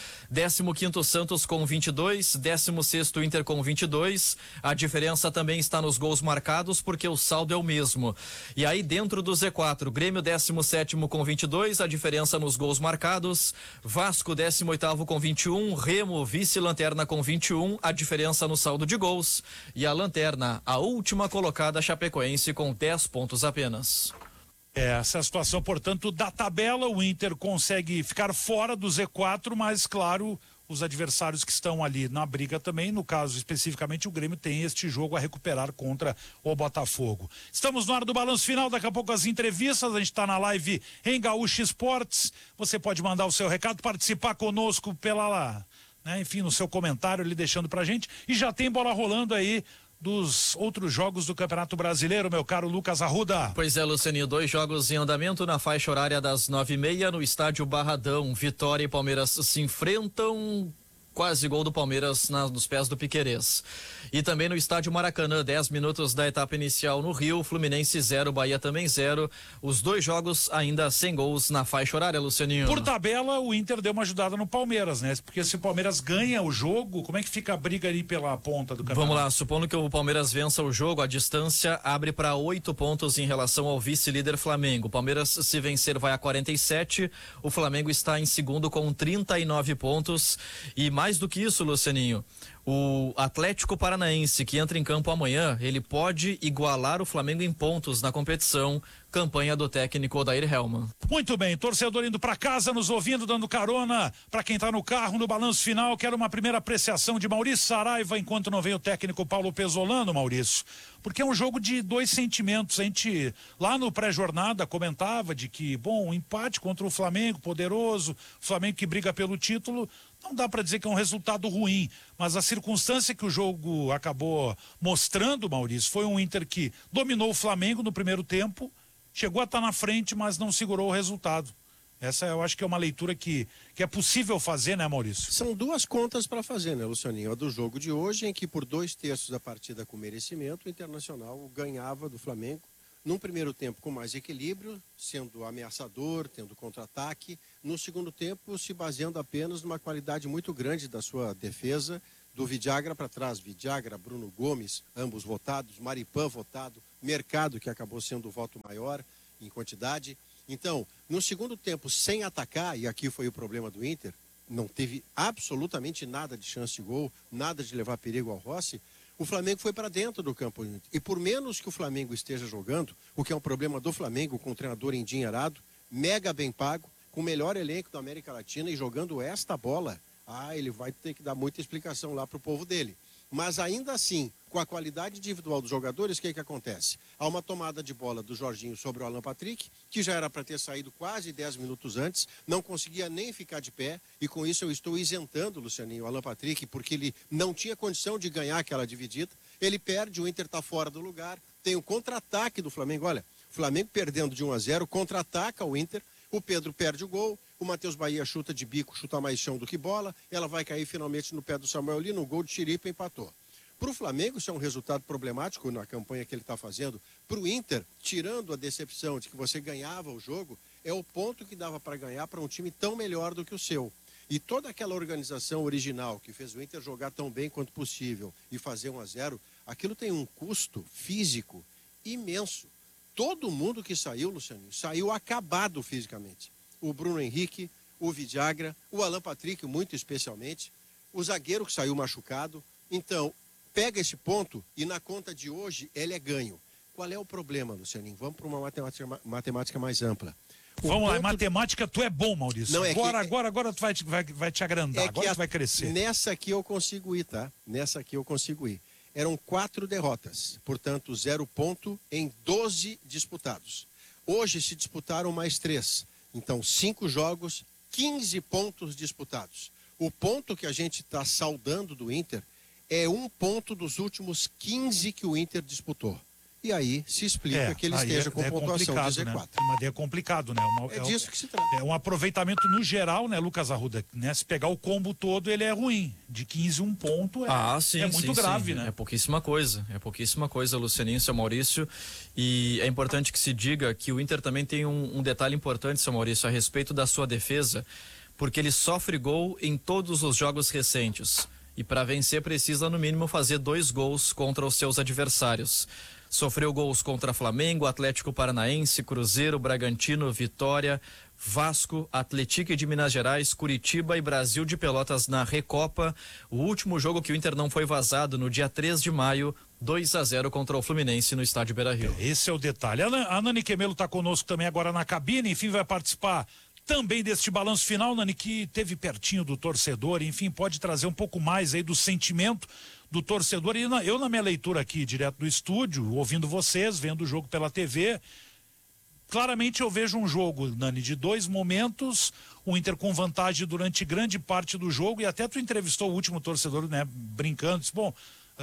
F: 15º Santos com 22, 16º Inter com 22. A diferença também está nos gols marcados, porque o saldo é o mesmo. E aí dentro do Z4, Grêmio 17º com 22, a diferença nos gols marcados. Vasco 18º com 21, Remo vice-lanterna com 21, a diferença no saldo de gols. E a lanterna, a última colocada, Chapecoense, com 10 pontos apenas.
K: Essa é a situação, portanto, da tabela. O Inter consegue ficar fora do Z4, mas, claro, os adversários que estão ali na briga também, no caso especificamente o Grêmio, tem este jogo a recuperar contra o Botafogo. Estamos no ar do balanço final, daqui a pouco as entrevistas, a gente está na live em Gaúcha Esportes. Você pode mandar o seu recado, participar conosco pela lá, né? Enfim, no seu comentário ali, deixando pra gente. E já tem bola rolando aí dos outros jogos do Campeonato Brasileiro, meu caro Lucas Arruda.
F: Pois é, Lucianinho, 2 jogos em andamento na faixa horária das 9h30 no estádio Barradão. Vitória e Palmeiras se enfrentam. Quase gol do Palmeiras nos pés do Piquerez. E também no estádio Maracanã, 10 minutos da etapa inicial no Rio, Fluminense 0, Bahia também 0. Os 2 jogos ainda sem gols na faixa horária, Lucianinho.
K: Por tabela, o Inter deu uma ajudada no Palmeiras, né? Porque se o Palmeiras ganha o jogo, como é que fica a briga ali pela ponta do campeonato?
F: Vamos lá, supondo que o Palmeiras vença o jogo, a distância abre para 8 pontos em relação ao vice-líder Flamengo. O Palmeiras, se vencer, vai a 47. O Flamengo está em segundo com 39 pontos. E mais do que isso, Lucianinho, O Atlético Paranaense, que entra em campo amanhã, ele pode igualar o Flamengo em pontos na competição. Campanha do técnico Odair Hellmann.
K: Muito bem, torcedor indo para casa, nos ouvindo, dando carona para quem tá no carro, no balanço final. Quero uma primeira apreciação de Maurício Saraiva, enquanto não vem o técnico Paulo Pesolano, Maurício. Porque é um jogo de dois sentimentos. A gente, lá no pré-jornada, comentava de que, bom, um empate contra o Flamengo, poderoso, o Flamengo que briga pelo título, não dá para dizer que é um resultado ruim. Mas a circunstância que o jogo acabou mostrando, Maurício, foi um Inter que dominou o Flamengo no primeiro tempo, chegou a estar na frente, mas não segurou o resultado. Essa eu acho que é uma leitura que é possível fazer, né, Maurício?
D: São duas contas para fazer, né, Lucianinho? A do jogo de hoje, em que por 2/3 da partida com merecimento, o Internacional ganhava do Flamengo. Num primeiro tempo com mais equilíbrio, sendo ameaçador, tendo contra-ataque. No segundo tempo, se baseando apenas numa qualidade muito grande da sua defesa, do Vidagra para trás. Vidagra, Bruno Gomes, ambos votados, Maripan votado, Mercado, que acabou sendo o voto maior em quantidade. Então, no segundo tempo, sem atacar, e aqui foi o problema do Inter, não teve absolutamente nada de chance de gol, nada de levar perigo ao Rossi, o Flamengo foi para dentro do campo. E por menos que o Flamengo esteja jogando, o que é um problema do Flamengo, com um treinador endinheirado, mega bem pago, com o melhor elenco da América Latina e jogando esta bola, ele vai ter que dar muita explicação lá para o povo dele. Mas ainda assim, com a qualidade individual dos jogadores, o que acontece? Há uma tomada de bola do Jorginho sobre o Alan Patrick, que já era para ter saído quase 10 minutos antes, não conseguia nem ficar de pé, e com isso eu estou isentando, Lucianinho, o Alan Patrick, porque ele não tinha condição de ganhar aquela dividida. Ele perde, o Inter está fora do lugar, tem o contra-ataque do Flamengo. Olha, o Flamengo perdendo de 1-0, contra-ataca o Inter, o Pedro perde o gol, o Matheus Bahia chuta de bico, chuta mais chão do que bola, ela vai cair finalmente no pé do Samuel Lino, no gol de Chiripa, empatou. Para o Flamengo, isso é um resultado problemático na campanha que ele está fazendo. Para o Inter, tirando a decepção de que você ganhava o jogo, é o ponto que dava para ganhar para um time tão melhor do que o seu. E toda aquela organização original que fez o Inter jogar tão bem quanto possível e fazer 1-0, aquilo tem um custo físico imenso. Todo mundo que saiu, Lucianinho, saiu acabado fisicamente. O Bruno Henrique, o Vidagra, o Alan Patrick, muito especialmente, o zagueiro que saiu machucado. Então, pega esse ponto e na conta de hoje ele é ganho. Qual é o problema, Lucianinho? Vamos para uma matemática mais ampla.
K: Vamos lá, em matemática tu é bom, Maurício.
D: Não,
K: agora tu vai te agrandar, agora tu vai crescer.
D: Nessa aqui eu consigo ir, tá? Nessa aqui eu consigo ir. Eram 4 derrotas, portanto 0 ponto em 12 disputados. Hoje se disputaram mais 3, então 5 jogos, 15 pontos disputados. O ponto que a gente está saudando do Inter é 1 ponto dos últimos 15 que o Inter disputou. E aí se explica que ele esteja com pontuação de Z4.
K: Né? Mas é complicado, né?
D: Disso que se trata.
K: É um aproveitamento no geral, né, Lucas Arruda? Né? Se pegar o combo todo, ele é ruim. De 15, 1 ponto é muito grave, né?
F: É pouquíssima coisa, Lucianinho, seu Maurício. E é importante que se diga que o Inter também tem um detalhe importante, seu Maurício, a respeito da sua defesa, porque ele sofre gol em todos os jogos recentes. E para vencer precisa, no mínimo, fazer 2 gols contra os seus adversários. Sofreu gols contra Flamengo, Atlético Paranaense, Cruzeiro, Bragantino, Vitória, Vasco, Atlético de Minas Gerais, Curitiba e Brasil de Pelotas na Recopa. O último jogo que o Inter não foi vazado no dia 3 de maio, 2-0 contra o Fluminense no estádio Beira-Rio.
K: Esse é o detalhe. A Nani Quemelo está conosco também agora na cabine, enfim, vai participar também deste balanço final, Nani, que teve pertinho do torcedor, enfim, pode trazer um pouco mais aí do sentimento do torcedor. E eu, na minha leitura aqui, direto do estúdio, ouvindo vocês, vendo o jogo pela TV, claramente eu vejo um jogo, Nani, de 2 momentos, o Inter com vantagem durante grande parte do jogo, e até tu entrevistou o último torcedor, né, brincando, disse, bom,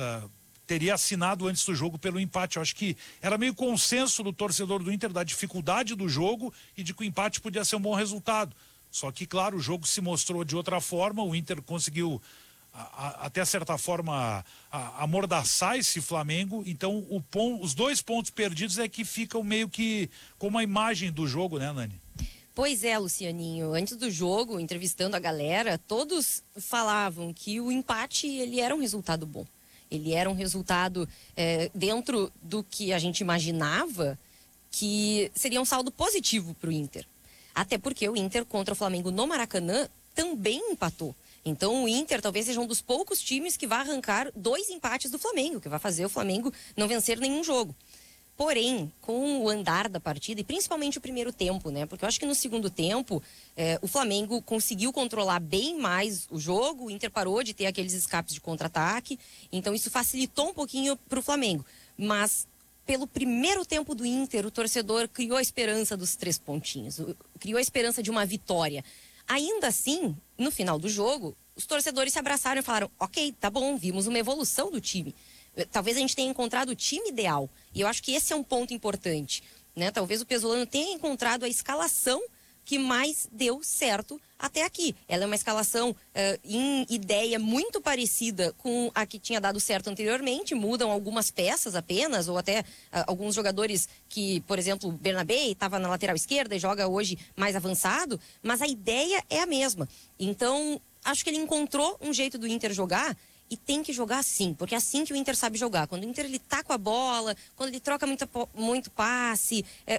K: teria assinado antes do jogo pelo empate. Eu acho que era meio consenso do torcedor do Inter da dificuldade do jogo e de que o empate podia ser um bom resultado. Só que, claro, o jogo se mostrou de outra forma, o Inter conseguiu até certa forma amordaçar esse Flamengo. Então os 2 pontos perdidos é que ficam meio que como a imagem do jogo, né, Nani?
C: Pois é, Lucianinho, antes do jogo, entrevistando a galera, todos falavam que o empate ele era um resultado bom. Ele era um resultado dentro do que a gente imaginava que seria um saldo positivo para o Inter. Até porque o Inter contra o Flamengo no Maracanã também empatou. Então o Inter talvez seja um dos poucos times que vai arrancar 2 empates do Flamengo, que vai fazer o Flamengo não vencer nenhum jogo. Porém, com o andar da partida, e principalmente o primeiro tempo, né? Porque eu acho que no segundo tempo, o Flamengo conseguiu controlar bem mais o jogo, o Inter parou de ter aqueles escapes de contra-ataque, então isso facilitou um pouquinho para o Flamengo. Mas, pelo primeiro tempo do Inter, o torcedor criou a esperança dos 3 pontinhos, criou a esperança de uma vitória. Ainda assim, no final do jogo, os torcedores se abraçaram e falaram, ok, tá bom, vimos uma evolução do time. Talvez a gente tenha encontrado o time ideal. E eu acho que esse é um ponto importante, né? Talvez o Pesolano tenha encontrado a escalação que mais deu certo até aqui. Ela é uma escalação em ideia muito parecida com a que tinha dado certo anteriormente. Mudam algumas peças apenas, ou até alguns jogadores que, por exemplo, o Bernabé estava na lateral esquerda e joga hoje mais avançado. Mas a ideia é a mesma. Então, acho que ele encontrou um jeito do Inter jogar. E tem que jogar assim, porque é assim que o Inter sabe jogar. Quando o Inter ele tá com a bola, quando ele troca muito passe,